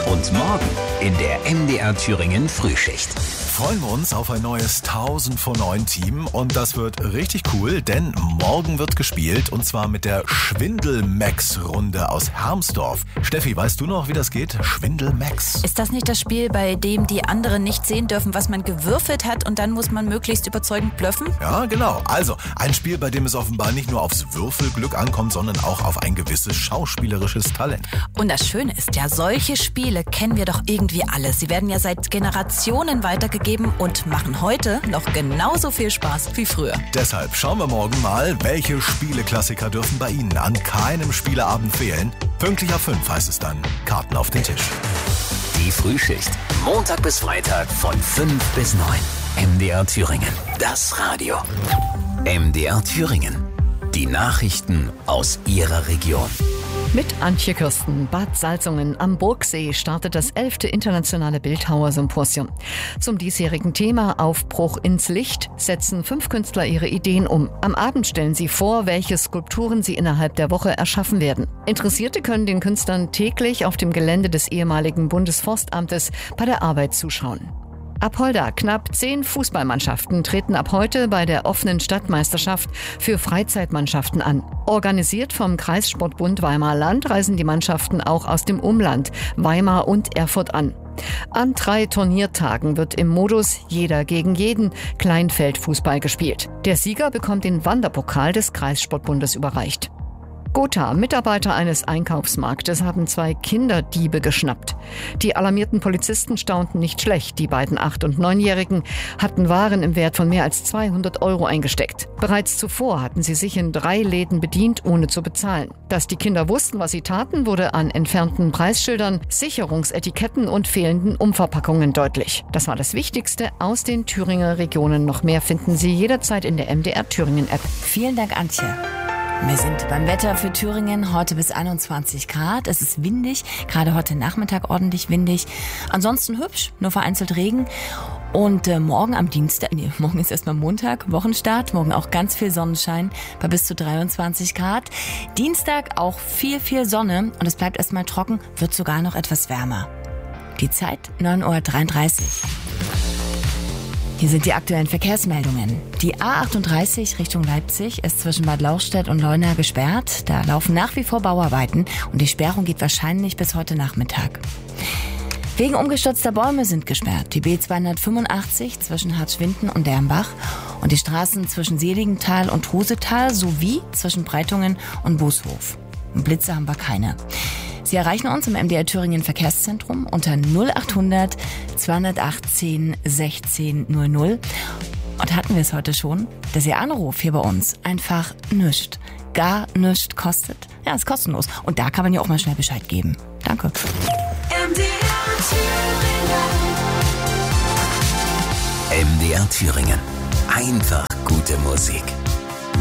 Und morgen in der MDR Thüringen Frühschicht. Freuen wir uns auf ein neues 1000 vor 9 Team und das wird richtig cool, denn morgen wird gespielt und zwar mit der Schwindel-Max-Runde aus Hermsdorf. Steffi, weißt du noch, wie das geht? Schwindel-Max. Ist das nicht das Spiel, bei dem die anderen nicht sehen dürfen, was man gewürfelt hat und dann muss man möglichst überzeugend bluffen? Ja, genau. Also ein Spiel, bei dem es offenbar nicht nur aufs Würfelglück ankommt, sondern auch auf ein gewisses schauspielerisches Talent. Und das Schöne ist ja, solche Spiele kennen wir doch irgendwie alle. Sie werden ja seit Generationen weitergegeben und machen heute noch genauso viel Spaß wie früher. Deshalb schauen wir morgen mal, welche Spieleklassiker dürfen bei Ihnen an keinem Spieleabend fehlen. Pünktlich ab 5 heißt es dann Karten auf den Tisch. Die Frühschicht. Montag bis Freitag von 5 bis 9. MDR Thüringen. Das Radio. MDR Thüringen. Die Nachrichten aus Ihrer Region. Mit Antje Kürsten. Bad Salzungen am Burgsee startet das 11. internationale Bildhauersymposium. Zum diesjährigen Thema Aufbruch ins Licht setzen 5 Künstler ihre Ideen um. Am Abend stellen sie vor, welche Skulpturen sie innerhalb der Woche erschaffen werden. Interessierte können den Künstlern täglich auf dem Gelände des ehemaligen Bundesforstamtes bei der Arbeit zuschauen. Apolda, knapp 10 Fußballmannschaften treten ab heute bei der offenen Stadtmeisterschaft für Freizeitmannschaften an. Organisiert vom Kreissportbund Weimar-Land reisen die Mannschaften auch aus dem Umland, Weimar und Erfurt an. An 3 Turniertagen wird im Modus Jeder gegen jeden Kleinfeldfußball gespielt. Der Sieger bekommt den Wanderpokal des Kreissportbundes überreicht. Gotha, Mitarbeiter eines Einkaufsmarktes, haben 2 Kinderdiebe geschnappt. Die alarmierten Polizisten staunten nicht schlecht. Die beiden 8- und 9-Jährigen hatten Waren im Wert von mehr als 200 € eingesteckt. Bereits zuvor hatten sie sich in 3 Läden bedient, ohne zu bezahlen. Dass die Kinder wussten, was sie taten, wurde an entfernten Preisschildern, Sicherungsetiketten und fehlenden Umverpackungen deutlich. Das war das Wichtigste aus den Thüringer Regionen. Noch mehr finden Sie jederzeit in der MDR Thüringen App. Vielen Dank, Antje. Wir sind beim Wetter für Thüringen, heute bis 21 Grad. Es ist windig, gerade heute Nachmittag ordentlich windig. Ansonsten hübsch, nur vereinzelt Regen. Und morgen am Dienstag, morgen ist erstmal Montag, Wochenstart, morgen auch ganz viel Sonnenschein bei bis zu 23 Grad. Dienstag auch viel Sonne und es bleibt erstmal trocken, wird sogar noch etwas wärmer. Die Zeit 9:33 Uhr. Hier sind die aktuellen Verkehrsmeldungen. Die A38 Richtung Leipzig ist zwischen Bad Lauchstädt und Leuna gesperrt. Da laufen nach wie vor Bauarbeiten und die Sperrung geht wahrscheinlich bis heute Nachmittag. Wegen umgestürzter Bäume sind gesperrt die B285 zwischen Hartschwinden und Dermbach und die Straßen zwischen Seligenthal und Rosetal sowie zwischen Breitungen und Booshof. Blitze haben wir keine. Sie erreichen uns im MDR Thüringen Verkehrszentrum unter 0800 218 16 00. Und hatten wir es heute schon, dass Ihr Anruf hier bei uns einfach gar nichts kostet. Ja, ist kostenlos. Und da kann man ja auch mal schnell Bescheid geben. Danke. MDR Thüringen. Einfach gute Musik.